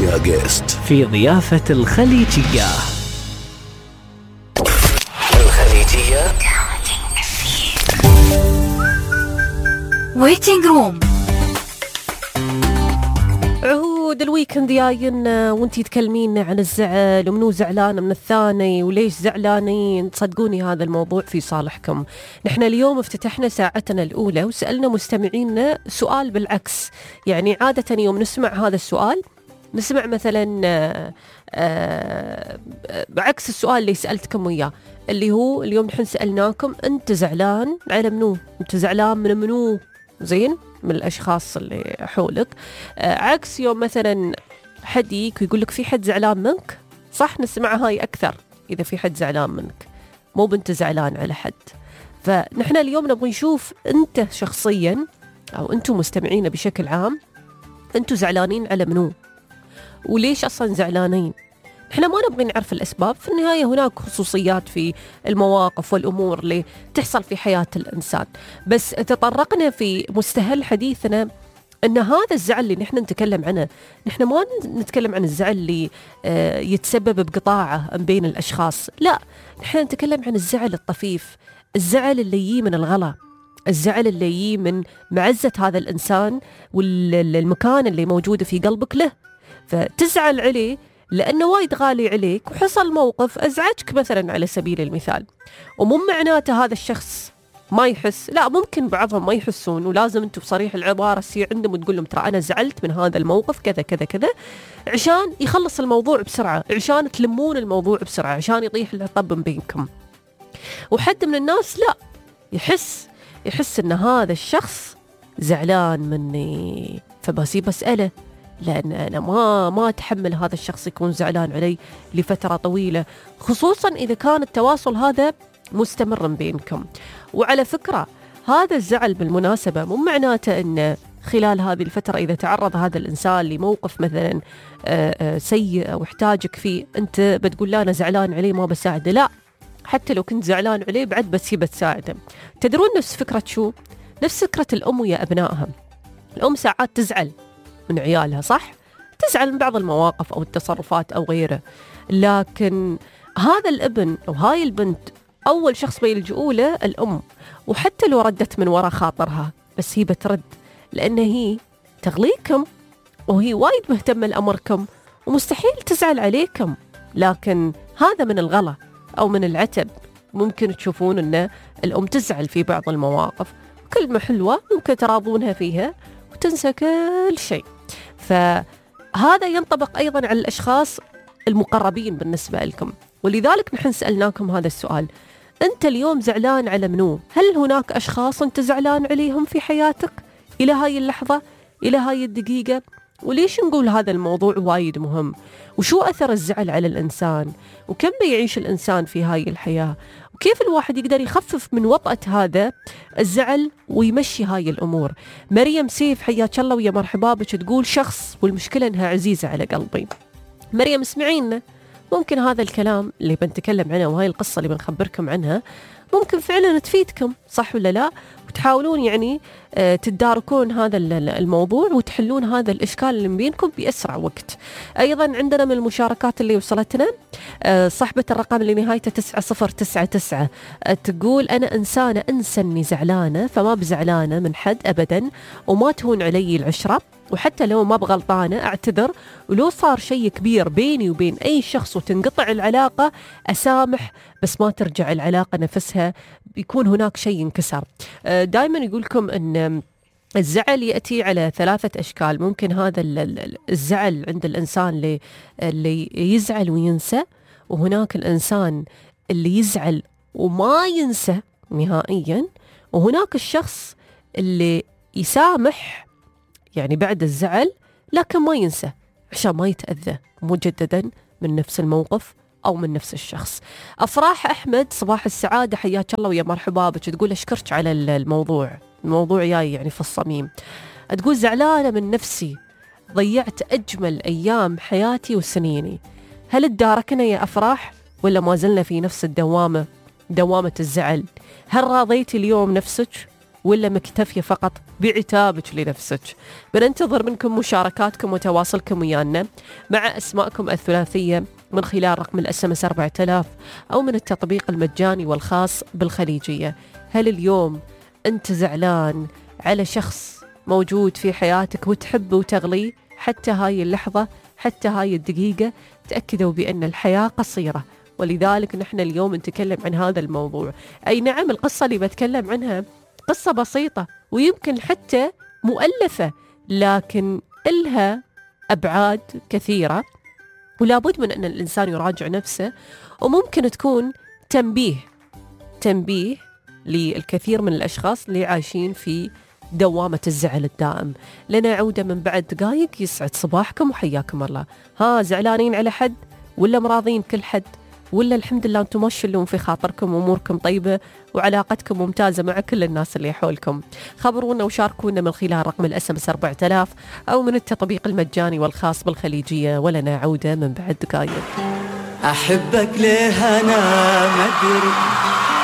يا جيست في ضيافة الخليجية. ويتنج روم. عهود الويكند جاين وانتي تكلمين عن الزعل ومنو زعلان من الثاني وليش زعلانين. تصدقوني هذا الموضوع في صالحكم. نحن اليوم افتتحنا ساعتنا الأولى وسألنا مستمعينا سؤال بالعكس. يعني عادة يوم نسمع هذا السؤال نسمع مثلا بعكس السؤال اللي سألتكم إياه، اللي هو اليوم نحن سألناكم أنت زعلان على منو؟ أنت زعلان من منو؟ زين، من الأشخاص اللي حولك. عكس يوم مثلا حد يجيك ويقول لك في حد زعلان منك، صح نسمع هاي أكثر إذا في حد زعلان منك، مو بنت زعلان على حد. فنحن اليوم نبغى نشوف أنت شخصيا أو أنتم مستمعين بشكل عام، أنتم زعلانين على منو وليش أصلا زعلانين. احنا ما نبغي نعرف الأسباب، في النهاية هناك خصوصيات في المواقف والأمور اللي تحصل في حياة الإنسان، بس تطرقنا في مستهل حديثنا أن هذا الزعل اللي نحن نتكلم عنه، نحن ما نتكلم عن الزعل اللي يتسبب بقطاعة بين الأشخاص، لا، نحن نتكلم عن الزعل الطفيف، الزعل اللي يجي من الغلا، الزعل اللي يجي من معزة هذا الإنسان والمكان اللي موجود في قلبك له، فتزعل عليه لأنه وايد غالي عليك وحصل موقف أزعجك مثلا على سبيل المثال. ومو معناته هذا الشخص ما يحس، لا، ممكن بعضهم ما يحسون، ولازم أنتم بصريح العبارة تصير عندهم وتقول لهم ترى أنا زعلت من هذا الموقف كذا كذا كذا، عشان يخلص الموضوع بسرعة، عشان تلمون الموضوع بسرعة، عشان يطيح العطب بينكم. وحد من الناس لا، يحس أن هذا الشخص زعلان مني، فبسيب أسأله، لأن أنا ما أتحمل هذا الشخص يكون زعلان علي لفترة طويلة، خصوصا إذا كان التواصل هذا مستمر بينكم. وعلى فكرة هذا الزعل بالمناسبة مو معناته أن خلال هذه الفترة إذا تعرض هذا الإنسان لموقف مثلا سيء أو احتاجك فيه أنت بتقول لا أنا زعلان عليه ما بساعده، لا، حتى لو كنت زعلان عليه بعد بتسيبه تساعده. تدرون نفس فكرة شو؟ نفس فكرة الأم ويا أبنائها. الأم ساعات تزعل من عيالها، صح؟ تزعل من بعض المواقف أو التصرفات أو غيره، لكن هذا الابن أو هاي البنت أول شخص بيلجؤوا له الأم، وحتى لو ردت من وراء خاطرها بس هي بترد، لأن هي تغليكم وهي وايد مهتمة لأمركم ومستحيل تزعل عليكم. لكن هذا من الغلا أو من العتب، ممكن تشوفون أن الأم تزعل في بعض المواقف، كلمة حلوة ممكن تراضونها فيها وتنسى كل شيء. فهذا ينطبق أيضا على الأشخاص المقربين بالنسبة لكم، ولذلك نحن سألناكم هذا السؤال، أنت اليوم زعلان على منو؟ هل هناك أشخاص أنت زعلان عليهم في حياتك إلى هاي اللحظة، إلى هاي الدقيقة؟ وليش نقول هذا الموضوع وايد مهم؟ وشو أثر الزعل على الإنسان؟ وكم بيعيش الإنسان في هاي الحياة؟ وكيف الواحد يقدر يخفف من وطأة هذا الزعل ويمشي هاي الأمور؟ مريم سيف حياك الله ويا مرحبا بك، تقول شخص والمشكلة أنها عزيزة على قلبي. مريم اسمعينا، ممكن هذا الكلام اللي بنتكلم عنه وهاي القصة اللي بنخبركم عنها ممكن فعلا تفيدكم، صح ولا لا؟ وتحاولون يعني تداركون هذا الموضوع وتحلون هذا الإشكال اللي بينكم بأسرع وقت. أيضا عندنا من المشاركات اللي وصلتنا صاحبة الرقم اللي نهايته 9099 تقول أنا إنسانة أنسى أني زعلانة، فما بزعلانة من حد أبدا، وما تهون علي العشرة، وحتى لو ما بغلطانة أعتذر، ولو صار شيء كبير بيني وبين أي شخص وتنقطع العلاقة أسامح، بس ما ترجع العلاقة نفسها، بيكون هناك شيء انكسر. دائما يقولكم أن الزعل يأتي على 3 أشكال. ممكن هذا الزعل عند الإنسان اللي يزعل وينسى، وهناك الإنسان اللي يزعل وما ينسى نهائيا، وهناك الشخص اللي يسامح يعني بعد الزعل لكن ما ينسى عشان ما يتأذى مجددا من نفس الموقف أو من نفس الشخص. أفراح أحمد صباح السعادة حياك الله ويا مرحبا بك، تقول أشكرك على الموضوع جاي يعني في الصميم. تقول زعلانة من نفسي، ضيعت أجمل أيام حياتي وسنيني. هل تداركنا يا أفراح ولا ما زلنا في نفس دوامة الزعل؟ هل راضيتي اليوم نفسك ولا مكتفية فقط بعتابك لنفسك؟ بننتظر منكم مشاركاتكم وتواصلكم ويانا مع أسماءكم الثلاثية من خلال رقم الSMS 4000 أو من التطبيق المجاني والخاص بالخليجية. هل اليوم أنت زعلان على شخص موجود في حياتك وتحبه وتغليه حتى هاي اللحظة، حتى هاي الدقيقة؟ تأكدوا بأن الحياة قصيرة، ولذلك نحن اليوم نتكلم عن هذا الموضوع. أي نعم، القصة اللي بتكلم عنها قصة بسيطة ويمكن حتى مؤلفة، لكن إلها أبعاد كثيرة، ولا بد من أن الإنسان يراجع نفسه، وممكن تكون تنبيه للكثير من الأشخاص اللي عايشين في دوامة الزعل الدائم. لنا عودة من بعد دقايق. يسعد صباحكم وحياكم الله. زعلانين على حد ولا مراضين كل حد، ولا الحمد لله أنتم ما تشلون في خاطركم وأموركم طيبة وعلاقتكم ممتازة مع كل الناس اللي حولكم؟ خبرونا وشاركونا من خلال رقم الSMS 4000 أو من التطبيق المجاني والخاص بالخليجية. ولنا عودة من بعد دقايق. أحبك ليه أنا ما أدري